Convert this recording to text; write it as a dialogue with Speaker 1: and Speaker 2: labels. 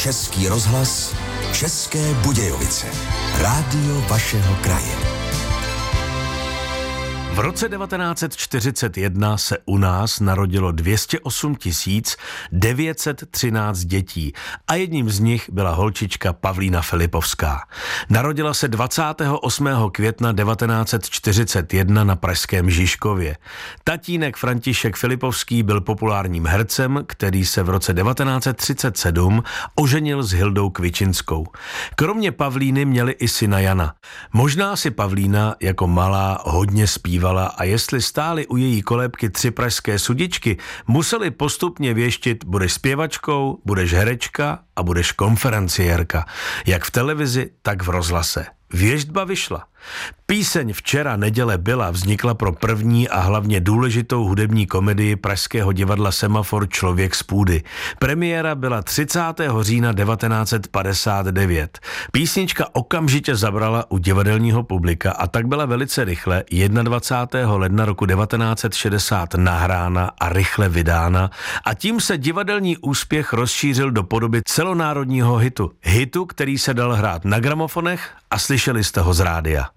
Speaker 1: Český rozhlas, České Budějovice. Rádio vašeho kraje.
Speaker 2: V roce 1941 se u nás narodilo 208 913 dětí a jedním z nich byla holčička Pavlína Filipovská. Narodila se 28. května 1941 na pražském Žižkově. Tatínek František Filipovský byl populárním hercem, který se v roce 1937 oženil s Hildou Kvičinskou. Kromě Pavlíny měli i syna Jana. Možná si Pavlína jako malá hodně zpívala a jestli stály u její kolébky 3 pražské sudičky, museli postupně věštit: budeš zpěvačkou, budeš herečka a budeš konferenciérka. Jak v televizi, tak v rozhlase. Věštba vyšla. Píseň Včera neděle byla vznikla pro první a hlavně důležitou hudební komedii pražského divadla Semafor Člověk z půdy. Premiéra byla 30. října 1959. Písnička okamžitě zabrala u divadelního publika a tak byla velice rychle 21. ledna roku 1960 nahrána a rychle vydána a tím se divadelní úspěch rozšířil do podoby celonárodního hitu. Hitu, který se dal hrát na gramofonech a slyšeli jste ho z rádia.